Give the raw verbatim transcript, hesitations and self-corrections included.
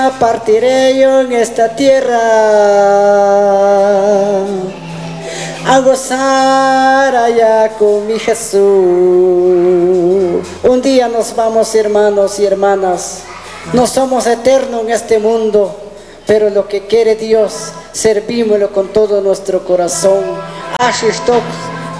Partiré yo en esta tierra a gozar allá con mi Jesús. Un día nos vamos, hermanos y hermanas. No somos eternos en este mundo, pero lo que quiere Dios, servímoslo con todo nuestro corazón. Así stop.